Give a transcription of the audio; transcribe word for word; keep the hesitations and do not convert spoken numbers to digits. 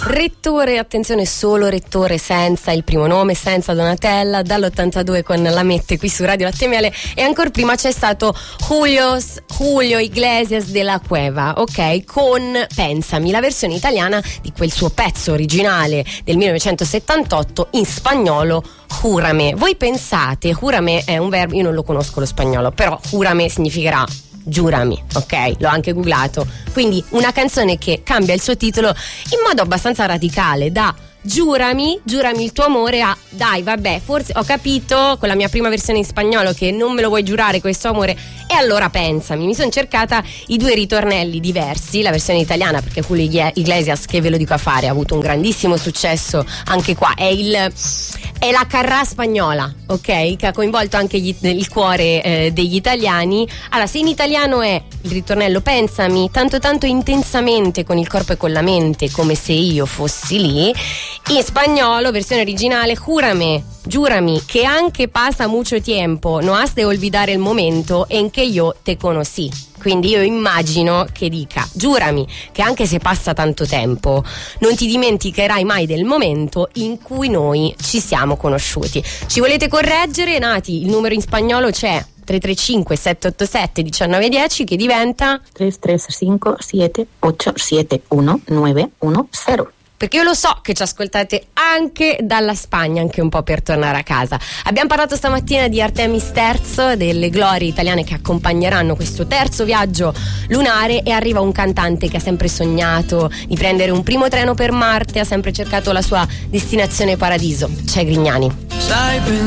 Rettore, attenzione, solo Rettore, senza il primo nome, senza Donatella, dall'ottantadue con la Mette qui su Radio Latte e Miele. E ancora prima c'è stato Julio, Julio Iglesias de la Cueva, ok, con Pensami, la versione italiana di quel suo pezzo originale del millenovecentosettantotto in spagnolo, Júrame. Voi pensate, Júrame è un verbo, io non lo conosco lo spagnolo, però Júrame significherà giurami, ok? L'ho anche googlato. Quindi una canzone che cambia il suo titolo in modo abbastanza radicale, da giurami, giurami il tuo amore a dai vabbè, forse ho capito con la mia prima versione in spagnolo che non me lo vuoi giurare questo amore, e allora pensami. Mi sono cercata i due ritornelli diversi, la versione italiana, perché Julio Iglesias, che ve lo dico a fare, ha avuto un grandissimo successo anche qua, è il è la carrà spagnola, ok? Che ha coinvolto anche gli, il cuore eh, degli italiani. Allora, se in italiano è il ritornello pensami tanto tanto intensamente con il corpo e con la mente, come se io fossi lì, in spagnolo, versione originale, Júrame, giurami, que anche pasa mucho tiempo, no has de olvidar el momento en que yo te conocí. Quindi io immagino che dica giurami che anche se passa tanto tempo non ti dimenticherai mai del momento in cui noi ci siamo conosciuti. Ci volete correggere? Nati, il numero in spagnolo c'è tre tre cinque sette otto sette uno nove uno zero, che diventa tre tre cinque sette otto sette uno nove uno zero. Perché io lo so che ci ascoltate anche dalla Spagna, anche un po' per tornare a casa. Abbiamo parlato stamattina di Artemis terzo, delle glorie italiane che accompagneranno questo terzo viaggio lunare, e arriva un cantante che ha sempre sognato di prendere un primo treno per Marte, ha sempre cercato la sua destinazione paradiso. C'è Grignani.